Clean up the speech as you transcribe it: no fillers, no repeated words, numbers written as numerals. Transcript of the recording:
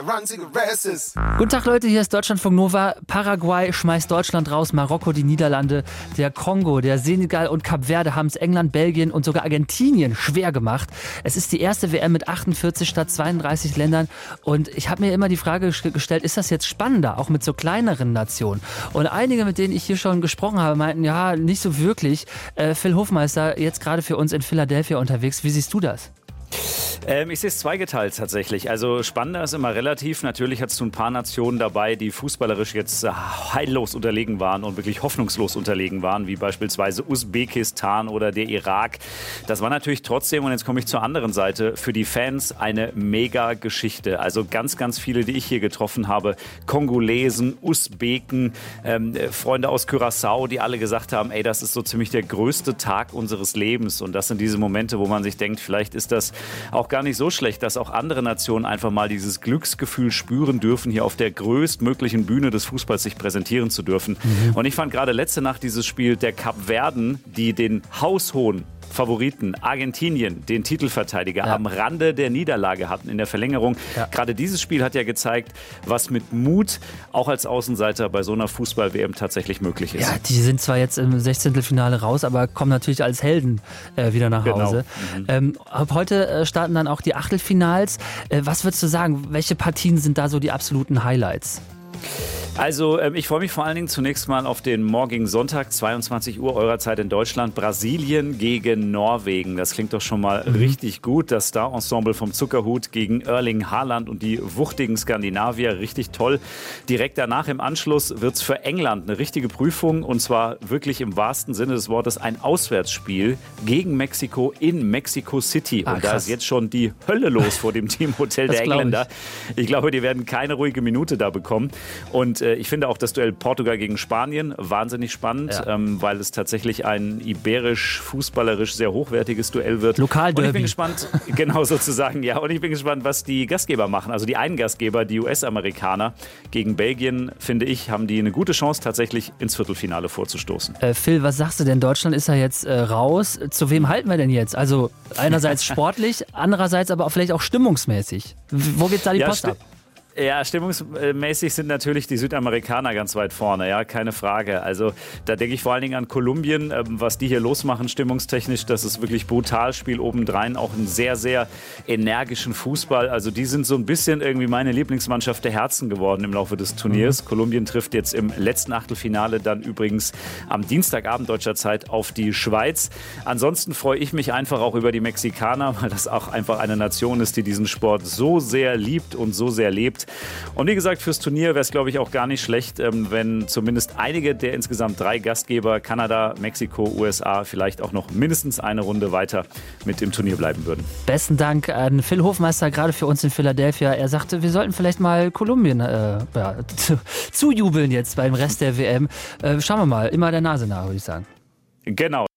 Guten Tag Leute, hier ist Deutschlandfunk Nova. Paraguay schmeißt Deutschland raus, Marokko die Niederlande, der Kongo, der Senegal und Kap Verde haben es England, Belgien und sogar Argentinien schwer gemacht. Es ist die erste WM mit 48 statt 32 Ländern und ich habe mir immer die Frage gestellt, ist das jetzt spannender, auch mit so kleineren Nationen? Und einige, mit denen ich hier schon gesprochen habe, meinten, ja, nicht so wirklich. Phil Hofmeister, jetzt gerade für uns in Philadelphia unterwegs. Wie siehst du das? Ich sehe es zweigeteilt tatsächlich. Also spannender ist immer relativ. Natürlich hast du ein paar Nationen dabei, die fußballerisch jetzt heillos unterlegen waren und wirklich hoffnungslos unterlegen waren, wie beispielsweise Usbekistan oder der Irak. Das war natürlich trotzdem, und jetzt komme ich zur anderen Seite, für die Fans eine mega Geschichte. Also ganz, ganz viele, die ich hier getroffen habe, Kongolesen, Usbeken, Freunde aus Curaçao, die alle gesagt haben, ey, das ist so ziemlich der größte Tag unseres Lebens. Und das sind diese Momente, wo man sich denkt, vielleicht ist das auch gar nicht so schlecht, dass auch andere Nationen einfach mal dieses Glücksgefühl spüren dürfen, hier auf der größtmöglichen Bühne des Fußballs sich präsentieren zu dürfen. Und ich fand gerade letzte Nacht dieses Spiel der Kapverden, die den haushohen Favoriten Argentinien, den Titelverteidiger, am Rande der Niederlage hatten in der Verlängerung. Ja. Gerade dieses Spiel hat ja gezeigt, was mit Mut auch als Außenseiter bei so einer Fußball-WM tatsächlich möglich ist. Ja, die sind zwar jetzt im 16. raus, aber kommen natürlich als Helden wieder nach Hause. Ab heute starten dann auch die Achtelfinals. Was würdest du sagen, welche Partien sind da so die absoluten Highlights? Also ich freue mich vor allen Dingen zunächst mal auf den morgigen Sonntag, 22 Uhr eurer Zeit in Deutschland, Brasilien gegen Norwegen. Das klingt doch schon mal richtig gut. Das Star-Ensemble vom Zuckerhut gegen Erling Haaland und die wuchtigen Skandinavier, richtig toll. Direkt danach im Anschluss wird es für England eine richtige Prüfung, und zwar wirklich im wahrsten Sinne des Wortes ein Auswärtsspiel gegen Mexiko in Mexico City. Und da ist jetzt schon die Hölle los vor dem Teamhotel der Engländer. Ich glaube, die werden keine ruhige Minute da bekommen. Und ich finde auch das Duell Portugal gegen Spanien wahnsinnig spannend, weil es tatsächlich ein iberisch-fußballerisch sehr hochwertiges Duell wird. Lokalderby. Und ich bin gespannt, genau sozusagen, ja. Und ich bin gespannt, was die Gastgeber machen. Also die einen Gastgeber, die US-Amerikaner gegen Belgien, finde ich, haben die eine gute Chance, tatsächlich ins Viertelfinale vorzustoßen. Phil, was sagst du denn? Deutschland ist ja jetzt raus. Zu wem halten wir denn jetzt? Also einerseits sportlich, andererseits aber auch vielleicht auch stimmungsmäßig. Wo geht da die Post ab? Ja, stimmungsmäßig sind natürlich die Südamerikaner ganz weit vorne, ja, keine Frage. Also da denke ich vor allen Dingen an Kolumbien, was die hier losmachen stimmungstechnisch, das ist wirklich brutal, Spiel obendrein, auch einen sehr, sehr energischen Fußball. Also die sind so ein bisschen irgendwie meine Lieblingsmannschaft der Herzen geworden im Laufe des Turniers. Kolumbien trifft jetzt im letzten Achtelfinale dann übrigens am Dienstagabend deutscher Zeit auf die Schweiz. Ansonsten freue ich mich einfach auch über die Mexikaner, weil das auch einfach eine Nation ist, die diesen Sport so sehr liebt und so sehr lebt. Und wie gesagt, fürs Turnier wäre es, glaube ich, auch gar nicht schlecht, wenn zumindest einige der insgesamt 3 Gastgeber, Kanada, Mexiko, USA, vielleicht auch noch mindestens eine Runde weiter mit im Turnier bleiben würden. Besten Dank an Phil Hofmeister, gerade für uns in Philadelphia. Er sagte, wir sollten vielleicht mal Kolumbien zujubeln jetzt beim Rest der WM. Schauen wir mal, immer der Nase nach, würde ich sagen. Genau.